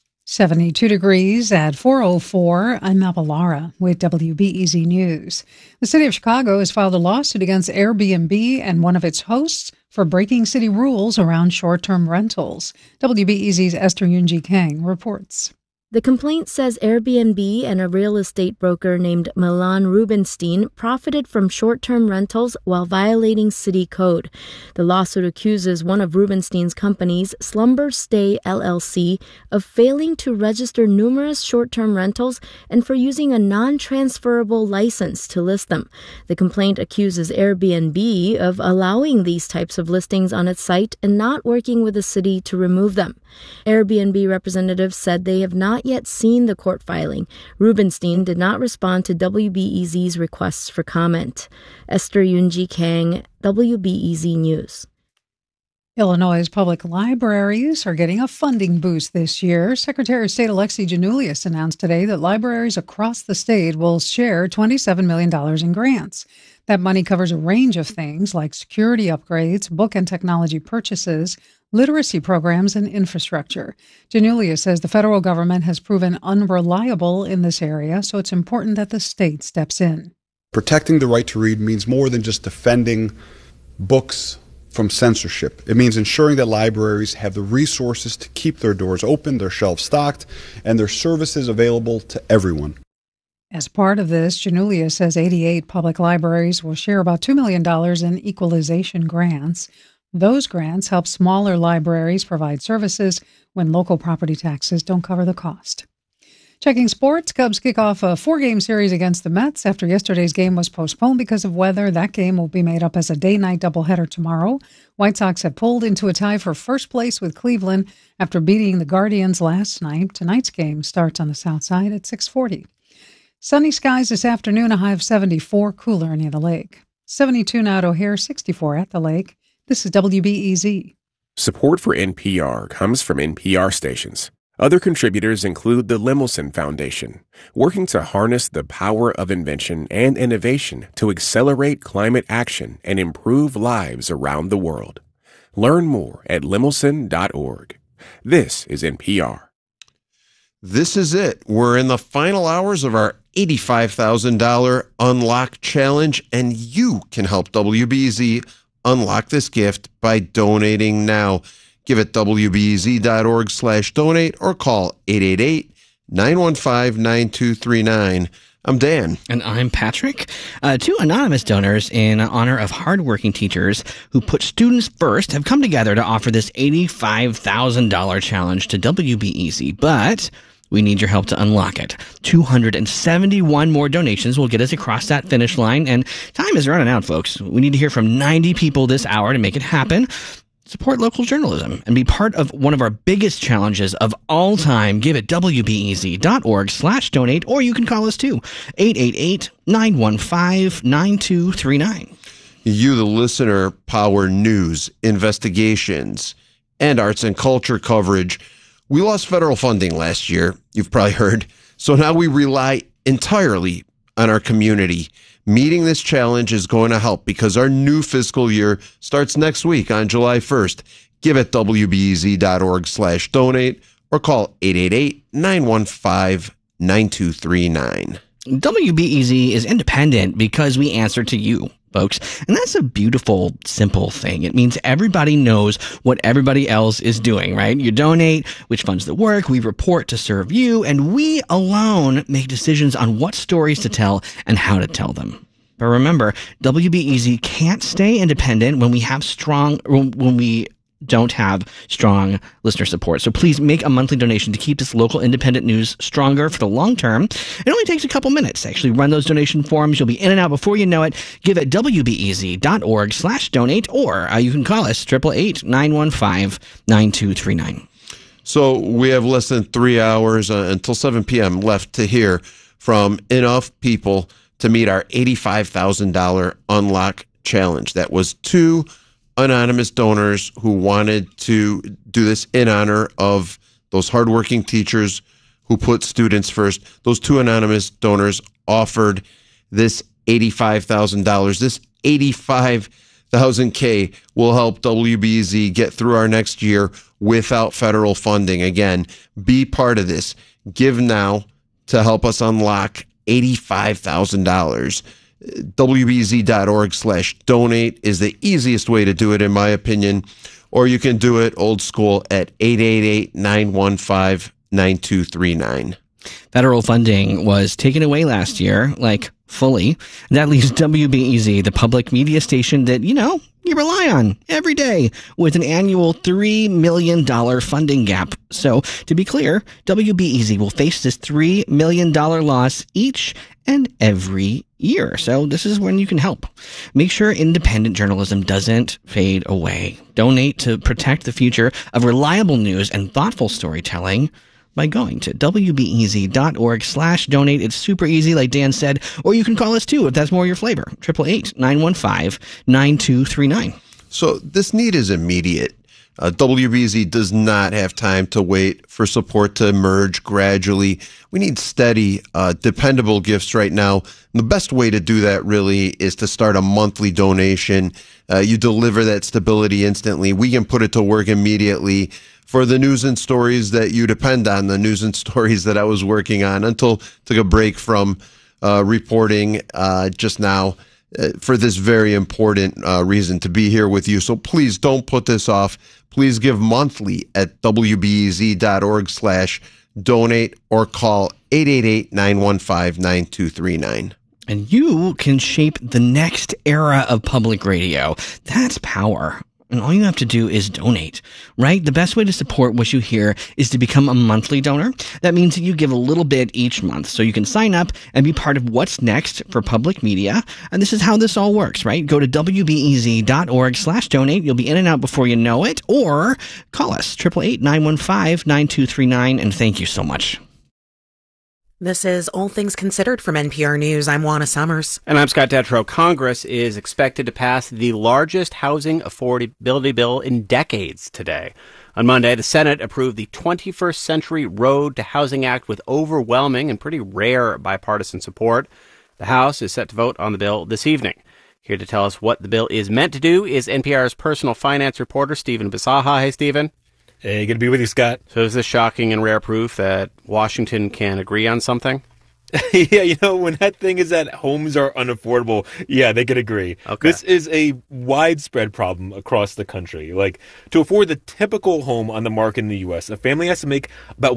72 degrees at 4:04. I'm Mappa Lara with WBEZ News. The city of Chicago has filed a lawsuit against Airbnb and one of its hosts for breaking city rules around short-term rentals. WBEZ's Esther Yunji Kang reports. The complaint says Airbnb and a real estate broker named Milan Rubenstein profited from short-term rentals while violating city code. The lawsuit accuses one of Rubenstein's companies, Slumber Stay LLC, of failing to register numerous short-term rentals and for using a non-transferable license to list them. The complaint accuses Airbnb of allowing these types of listings on its site and not working with the city to remove them. Airbnb representatives said they have not yet seen the court filing. Rubenstein did not respond to WBEZ's requests for comment. Esther Yunji Kang, WBEZ News. Illinois' public libraries are getting a funding boost this year. Secretary of State Alexi Giannoulias announced today that libraries across the state will share $27 million in grants. That money covers a range of things like security upgrades, book and technology purchases, literacy programs, and infrastructure. Giannoulias says the federal government has proven unreliable in this area, so it's important that the state steps in. Protecting the right to read means more than just defending books from censorship. It means ensuring that libraries have the resources to keep their doors open, their shelves stocked, and their services available to everyone. As part of this, Giannoulias says 88 public libraries will share about $2 million in equalization grants. Those grants help smaller libraries provide services when local property taxes don't cover the cost. Checking sports, Cubs kick off a 4-game series against the Mets after yesterday's game was postponed because of weather. That game will be made up as a day-night doubleheader tomorrow. White Sox have pulled into a tie for first place with Cleveland after beating the Guardians last night. Tonight's game starts on the south side at 6:40. Sunny skies this afternoon, a high of 74, cooler near the lake. 72 now at O'Hare, 64 at the lake. This is WBEZ. Support for NPR comes from NPR stations. Other contributors include the Lemelson Foundation, working to harness the power of invention and innovation to accelerate climate action and improve lives around the world. Learn more at lemelson.org. This is NPR. This is it. We're in the final hours of our $85,000 Unlock Challenge, and you can help WBZ unlock this gift by donating now. Give it WBZ.org/donate or call 888-915-9239. I'm Dan. And I'm Patrick. Two anonymous donors in honor of hardworking teachers who put students first have come together to offer this $85,000 challenge to WBEZ, but we need your help to unlock it. 271 more donations will get us across that finish line, and time is running out, folks. We need to hear from 90 people this hour to make it happen. Support local journalism and be part of one of our biggest challenges of all time. Give at WBEZ.org/donate, or you can call us too, 888-915-9239. You, the listener, power news, investigations, and arts and culture coverage. We lost federal funding last year, you've probably heard, so now we rely entirely on our community. Meeting this challenge is going to help because our new fiscal year starts next week on July 1st. Give at WBEZ.org/donate or call 888-915-9239. WBEZ is independent because we answer to you, folks. And that's a beautiful, simple thing. It means everybody knows what everybody else is doing, right? You donate, which funds the work, we report to serve you, and we alone make decisions on what stories to tell and how to tell them. But remember, WBEZ can't stay independent when we don't have strong listener support. So please make a monthly donation to keep this local independent news stronger for the long term. It only takes a couple minutes to actually run those donation forms. You'll be in and out before you know it. Give at WBEZ.org/donate, or you can call us 888-915-9239. So we have less than 3 hours until 7 p.m. left to hear from enough people to meet our $85,000 unlock challenge. That was two anonymous donors who wanted to do this in honor of those hardworking teachers who put students first. Those two anonymous donors offered this $85,000. This $85,000 will help WBEZ get through our next year without federal funding. Again, be part of this. Give now to help us unlock $85,000. WBEZ.org/donate is the easiest way to do it, in my opinion. Or you can do it old school at 888-915-9239. Federal funding was taken away last year, fully. That leaves WBEZ, the public media station that, you rely on every day, with an annual $3 million funding gap. So, to be clear, WBEZ will face this $3 million loss each and every year. So this is when you can help. Make sure independent journalism doesn't fade away. Donate to protect the future of reliable news and thoughtful storytelling by going to WBEZ.org/donate. It's super easy, like Dan said, or you can call us too if that's more your flavor. 888-915-9239. So this need is immediate. WBEZ does not have time to wait for support to emerge gradually. We need steady, dependable gifts right now. And the best way to do that really is to start a monthly donation. You deliver that stability instantly. We can put it to work immediately for the news and stories that you depend on, the news and stories that I was working on until took a break from reporting just now for this very important reason to be here with you. So please don't put this off. Please give monthly at WBEZ.org/donate or call 888-915-9239. And you can shape the next era of public radio. That's power. And all you have to do is donate, right? The best way to support what you hear is to become a monthly donor. That means that you give a little bit each month so you can sign up and be part of what's next for public media. And this is how this all works, right? Go to WBEZ.org/donate. You'll be in and out before you know it, or call us 888-915-9239. And thank you so much. This is All Things Considered from NPR News. I'm Juana Summers. And I'm Scott Detrow. Congress is expected to pass the largest housing affordability bill in decades today. On Monday, the Senate approved the 21st Century Road to Housing Act with overwhelming and pretty rare bipartisan support. The House is set to vote on the bill this evening. Here to tell us what the bill is meant to do is NPR's personal finance reporter, Stephen Bisaha. Hey, Stephen. Hey, good to be with you, Scott. So is this shocking and rare proof that Washington can agree on something? Yeah, when that thing is that homes are unaffordable, yeah, they could agree. Okay. This is a widespread problem across the country. Like, to afford the typical home on the market in the U.S., a family has to make about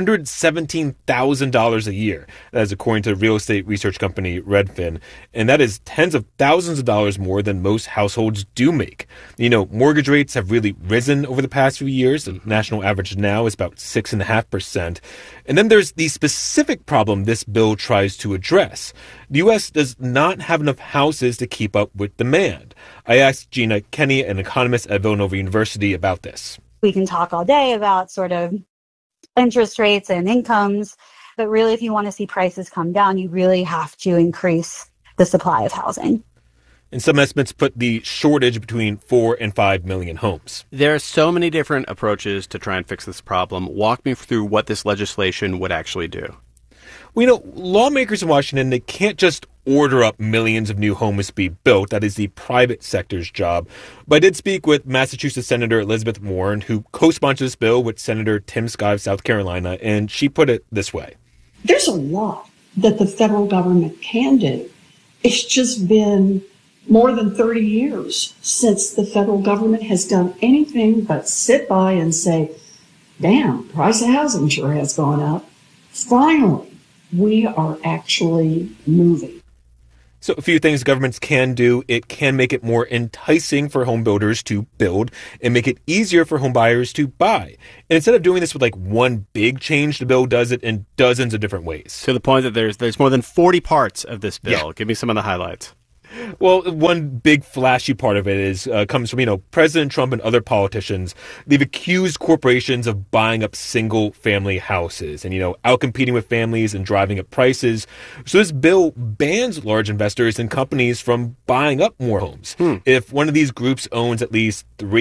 $117,000 a year. That is according to real estate research company Redfin. And that is tens of thousands of dollars more than most households do make. Mortgage rates have really risen over the past few years. The national average now is about 6.5%. And then there's the specific problem this bill tries to address. The U.S. does not have enough houses to keep up with demand. I asked Gina Kenny, an economist at Villanova University, about this. We can talk all day about sort of interest rates and incomes, but really if you want to see prices come down, you really have to increase the supply of housing. And some estimates put the shortage between 4 and 5 million homes. There are so many different approaches to try and fix this problem. Walk me through what this legislation would actually do. Well, lawmakers in Washington, they can't just order up millions of new homes to be built. That is the private sector's job. But I did speak with Massachusetts Senator Elizabeth Warren, who co-sponsored this bill with Senator Tim Scott of South Carolina, and she put it this way. There's a lot that the federal government can do. It's just been more than 30 years since the federal government has done anything but sit by and say, damn, price of housing sure has gone up. Finally, we are actually moving. So a few things governments can do. It can make it more enticing for home builders to build and make it easier for home buyers to buy. And instead of doing this with like one big change, the bill does it in dozens of different ways. To the point that there's more than 40 parts of this bill. Yeah. Give me some of the highlights. Well, one big flashy part of it is comes from, President Trump and other politicians. They've accused corporations of buying up single family houses and, outcompeting with families and driving up prices. So this bill bans large investors and companies from buying up more homes. If one of these groups owns at least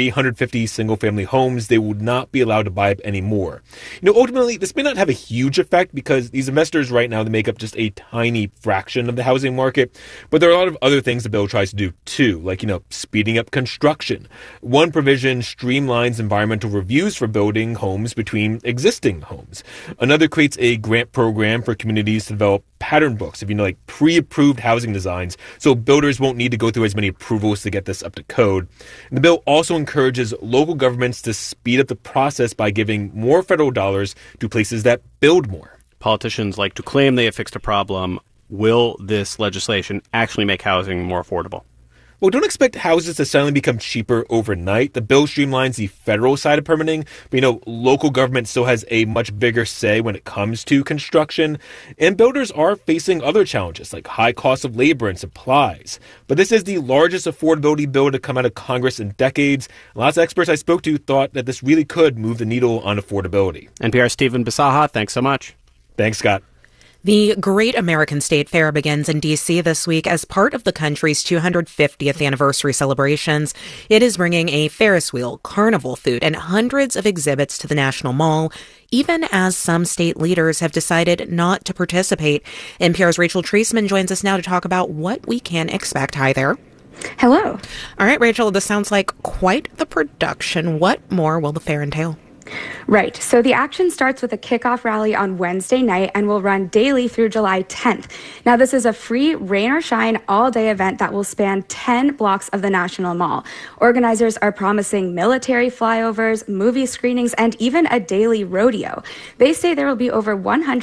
350 single family homes, they would not be allowed to buy up any more. Ultimately, this may not have a huge effect because these investors right now, they make up just a tiny fraction of the housing market. But there are a lot of other things the bill tries to do too, like, speeding up construction. One provision streamlines environmental reviews for building homes between existing homes. Another creates a grant program for communities to develop pattern books of, pre-approved housing designs, so builders won't need to go through as many approvals to get this up to code. And the bill also encourages local governments to speed up the process by giving more federal dollars to places that build more. Politicians like to claim they have fixed a problem. Will this legislation actually make housing more affordable? Well, don't expect houses to suddenly become cheaper overnight. The bill streamlines the federal side of permitting, but local government still has a much bigger say when it comes to construction. And builders are facing other challenges like high cost of labor and supplies. But this is the largest affordability bill to come out of Congress in decades. Lots of experts I spoke to thought that this really could move the needle on affordability. NPR's Stephen Bisaha, thanks so much. Thanks, Scott. The Great American State Fair begins in D.C. this week as part of the country's 250th anniversary celebrations. It is bringing a Ferris wheel, carnival food, and hundreds of exhibits to the National Mall, even as some state leaders have decided not to participate. NPR's Rachel Treisman joins us now to talk about what we can expect. Hi there. Hello. All right, Rachel, this sounds like quite the production. What more will the fair entail? Right. So the action starts with a kickoff rally on Wednesday night and will run daily through July 10th. Now, this is a free rain or shine all-day event that will span 10 blocks of the National Mall. Organizers are promising military flyovers, movie screenings, and even a daily rodeo. They say there will be over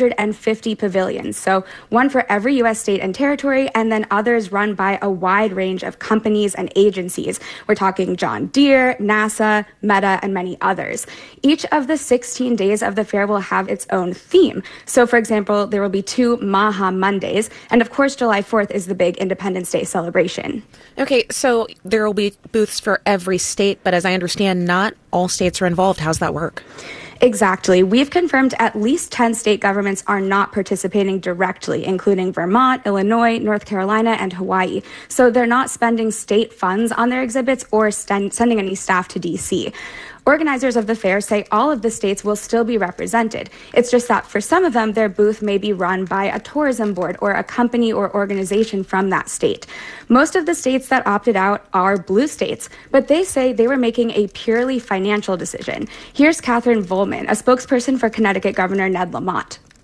150 pavilions, so one for every U.S. state and territory, and then others run by a wide range of companies and agencies. We're talking John Deere, NASA, Meta, and many others. Each of the 16 days of the fair will have its own theme. So, for example, there will be 2 Maha Mondays, and of course, July 4th is the big Independence Day celebration. Okay, so there will be booths for every state, but as I understand, not all states are involved. How's that work? Exactly. We've confirmed at least 10 state governments are not participating directly, including Vermont, Illinois, North Carolina, and Hawaii. So they're not spending state funds on their exhibits or sending any staff to D.C. Organizers of the fair say all of the states will still be represented. It's just that for some of them, their booth may be run by a tourism board or a company or organization from that state. Most of the states that opted out are blue states, but they say they were making a purely financial decision. Here's Catherine Volman, a spokesperson for Connecticut Governor Ned Lamont.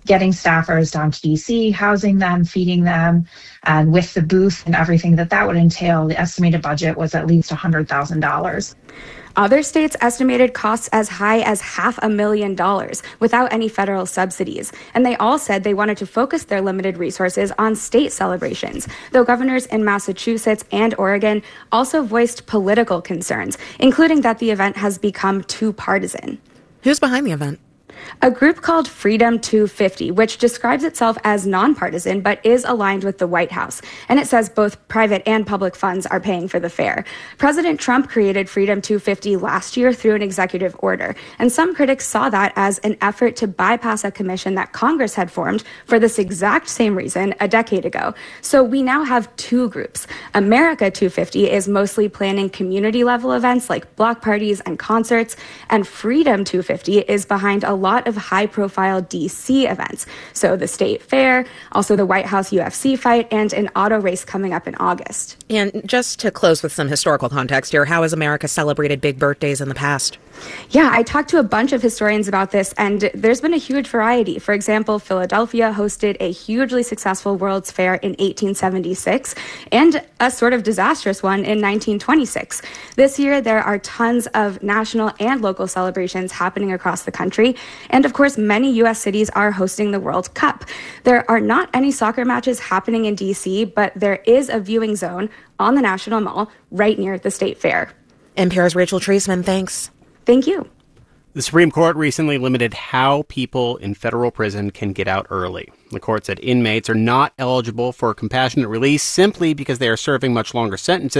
getting staffers down to DC, housing them, feeding them, and with the booth and everything that would entail, the estimated budget was at least $100,000. Other states estimated costs as high as $500,000 without any federal subsidies. And they all said they wanted to focus their limited resources on state celebrations, though governors in Massachusetts and Oregon also voiced political concerns, including that the event has become too partisan. Who's behind the event? A group called Freedom 250, which describes itself as nonpartisan but is aligned with the White House. And it says both private and public funds are paying for the fair. President Trump created Freedom 250 last year through an executive order. And some critics saw that as an effort to bypass a commission that Congress had formed for this exact same reason a decade ago. So we now have two groups. America 250 is mostly planning community level events like block parties and concerts. And Freedom 250 is behind a lot of high-profile DC events. So the state fair, also the White House UFC fight, and an auto race coming up in August. And just to close with some historical context here, how has America celebrated big birthdays in the past? Yeah, I talked to a bunch of historians about this, and there's been a huge variety. For example, Philadelphia hosted a hugely successful World's Fair in 1876 and a sort of disastrous one in 1926. This year, there are tons of national and local celebrations happening across the country. And of course, many U.S. cities are hosting the World Cup. There are not any soccer matches happening in D.C., but there is a viewing zone on the National Mall right near the State Fair. NPR's Rachel Treisman, thanks. Thank you. The Supreme Court recently limited how people in federal prison can get out early. The court said inmates are not eligible for compassionate release simply because they are serving much longer sentences